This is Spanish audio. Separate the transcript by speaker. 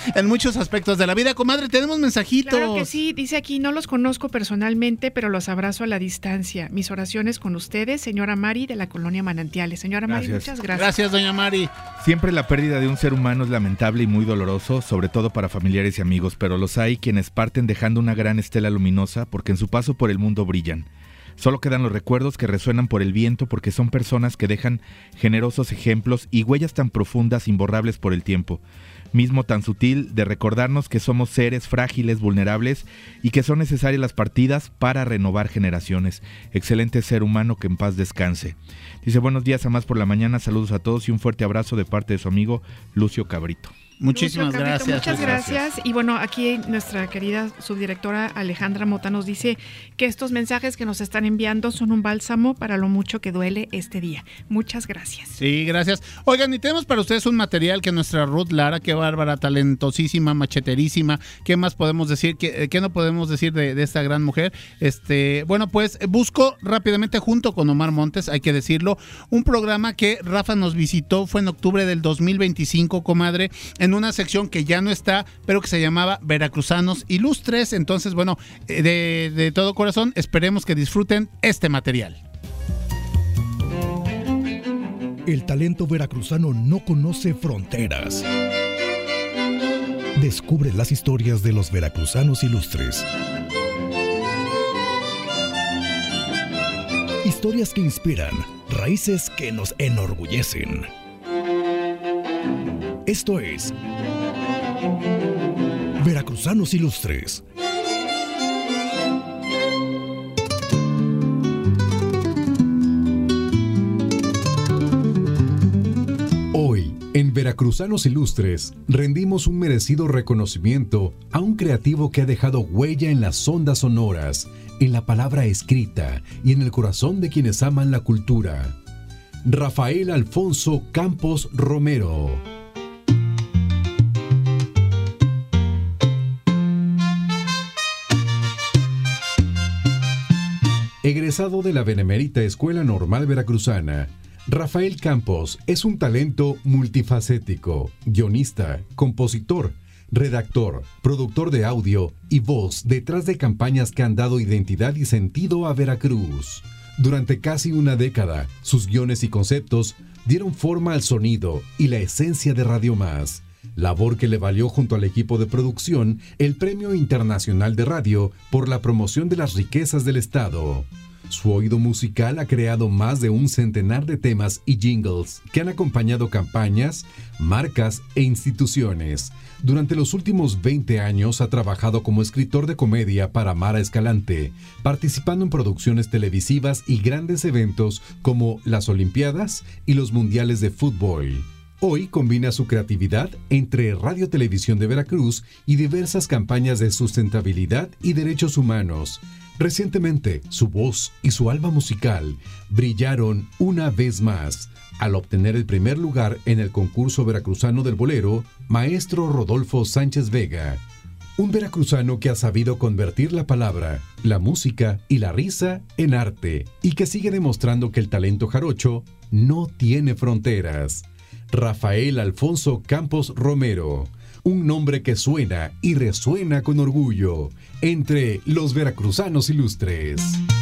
Speaker 1: en muchos aspectos de la vida. Comadre, tenemos mensajitos.
Speaker 2: Claro que sí, dice aquí, no los conozco personalmente, pero los abrazo a la distancia. Mis oraciones con ustedes, señora Mari de la colonia Manantiales. Señora Mari, muchas gracias.
Speaker 1: Gracias, doña Mari.
Speaker 3: Siempre la pérdida de un ser humano es lamentable y muy doloroso, sobre todo para familiares y amigos, pero los hay quienes parten dejando una gran estela luminosa porque en su paso por el mundo brillan. Solo quedan los recuerdos que resuenan por el viento porque son personas que dejan generosos ejemplos y huellas tan profundas, imborrables por el tiempo, mismo tan sutil de recordarnos que somos seres frágiles, vulnerables y que son necesarias las partidas para renovar generaciones. Excelente ser humano, que en paz descanse. Dice, buenos días a Más por la Mañana, saludos a todos y un fuerte abrazo de parte de su amigo Lucio Cabrito.
Speaker 1: Muchísimas gracias.
Speaker 2: Muchas gracias. Y bueno, aquí nuestra querida subdirectora Alejandra Mota nos dice que estos mensajes que nos están enviando son un bálsamo para lo mucho que duele este día. Muchas gracias.
Speaker 1: Sí, gracias. Oigan, y tenemos para ustedes un material que nuestra Ruth Lara, qué bárbara, talentosísima, macheterísima. ¿Qué más podemos decir? ¿Qué no podemos decir de esta gran mujer? Bueno, pues busco rápidamente junto con Omar Montes, hay que decirlo, un programa que Rafa nos visitó, fue en octubre del 2025, comadre, en una sección que ya no está, pero que se llamaba Veracruzanos Ilustres. Entonces, bueno, de todo corazón, esperemos que disfruten este material.
Speaker 4: El talento veracruzano no conoce fronteras. Descubre las historias de los veracruzanos ilustres. Historias que inspiran, raíces que nos enorgullecen. Esto es Veracruzanos Ilustres.
Speaker 5: Hoy, en Veracruzanos Ilustres, rendimos un merecido reconocimiento a un creativo que ha dejado huella en las ondas sonoras, en la palabra escrita y en el corazón de quienes aman la cultura. Rafael Alfonso Campos Romero. Egresado de la Benemérita Escuela Normal Veracruzana, Rafael Campos es un talento multifacético, guionista, compositor, redactor, productor de audio y voz detrás de campañas que han dado identidad y sentido a Veracruz. Durante casi una década, sus guiones y conceptos dieron forma al sonido y la esencia de Radio Más, labor que le valió junto al equipo de producción el Premio Internacional de Radio por la promoción de las riquezas del Estado. Su oído musical ha creado más de un centenar de temas y jingles que han acompañado campañas, marcas e instituciones. Durante los últimos 20 años ha trabajado como escritor de comedia para Mara Escalante, participando en producciones televisivas y grandes eventos como las Olimpiadas y los Mundiales de Fútbol. Hoy combina su creatividad entre Radio Televisión de Veracruz y diversas campañas de sustentabilidad y derechos humanos. Recientemente, su voz y su alma musical brillaron una vez más al obtener el primer lugar en el concurso veracruzano del bolero Maestro Rodolfo Sánchez Vega. Un veracruzano que ha sabido convertir la palabra, la música y la risa en arte y que sigue demostrando que el talento jarocho no tiene fronteras. Rafael Alfonso Campos Romero, un nombre que suena y resuena con orgullo entre los veracruzanos ilustres.